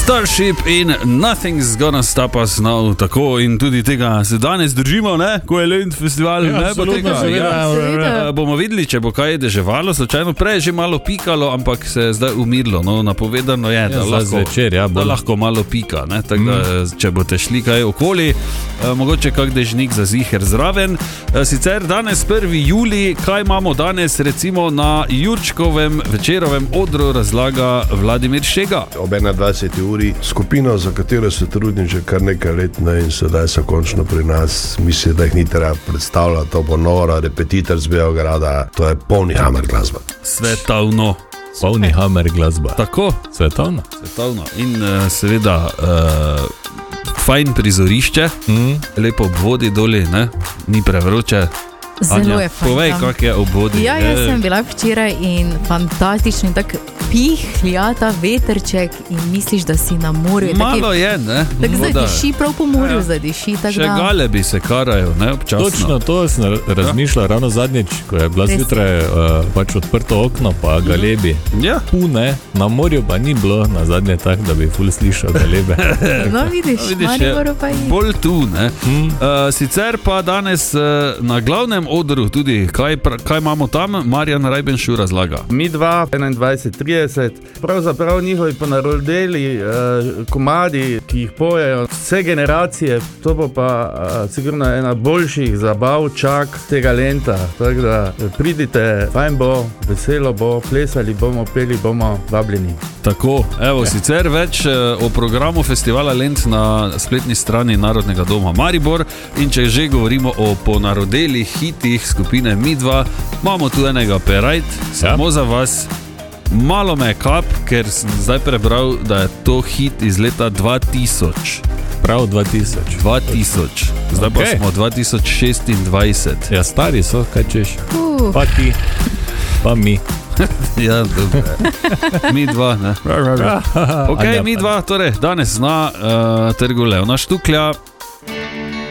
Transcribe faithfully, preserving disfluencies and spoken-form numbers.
Starship in Nothing's Gonna Stop Us Now, tako in tudi tega se danes držimo, ne, ko je Lent festival, ja, ne, poteka, ja, ja, bomo videli, če bo kaj deževalo, slučajno prej je že malo pikalo, ampak se je zdaj umirilo, no, napovedano je, da, ja, lahko, večer, ja, da lahko malo pika, ne, tako da, mm. če boste šli kaj okoli, eh, mogoče kak dežnik za ziher zraven. Eh, sicer danes prvi julij, kaj imamo danes recimo na Jurčkovem večerovem odru, razlaga Vladimir Šega. Ob enaindvajseti uri skupino, za katero se trudim že kar nekaj let, ne, in sedaj so končno pri nas, mislim, da jih ni treba predstavljati, to bo nora, repetitor z Beograda, to je polni hammer glasba. Svetovno. Polni hammer glasba. Tako. Svetovno. Svetovno. In uh, seveda uh, fajn prizorišče, mm. lepo ob vodi doli, ne, ni prevroče. Zelo je fajn. Povej, kak je ob vodi. Ja, jaz sem bila včeraj in fantastično, tak pihljata veterček in misliš, da si na morju. Malo taki, je, ne? Tako zdaj diši prav po morju, ja. zdaj diši. Tak še da... gale bi se karajo, ne, občasno. Točno to sem razmišljal ja. ravno zadnjič, ko je bila zjutraj uh, pač odprto okno, pa galebi. Ja. Pune, na morju pa ni bilo na zadnje tak, da bi ful slišal galebe. No vidiš, no, vidiš Mariboru pa je. Bolj tu, ne. Hmm. Uh, sicer pa danes uh, na glavnem odru tudi, kaj, kaj imamo tam, Marjan Rajbenšu razlaga. Mi dva, enaindvajset trideset, pravzaprav njihovi ponarodeli eh, komadi, ki jih pojejo vse generacije, to bo pa eh, sigurno ena boljših zabav čak tega lenta, tako da pridite, fajn bo, veselo bo, plesali bomo, peli bomo, vabljeni. Tako, evo, ja. sicer več eh, o programu festivala Lent na spletni strani Narodnega doma Maribor, in če že govorimo o ponarodelih, hitih skupine Mi dva, imamo tu enega perajt, samo ja. za vas. Malo me je kap, ker sem zdaj prebral, da je to hit iz leta dva tisoč. Prav dva tisoč. dva tisoč. Zdaj okay. pa smo dva tisoč šestindvajset. Ja, stari so, kaj češ? Uh. Pa ti, pa mi. Ja, dobro. Mi dva, ne? Ok, Mi dva, torej danes na uh, trgu Leona Štuklja.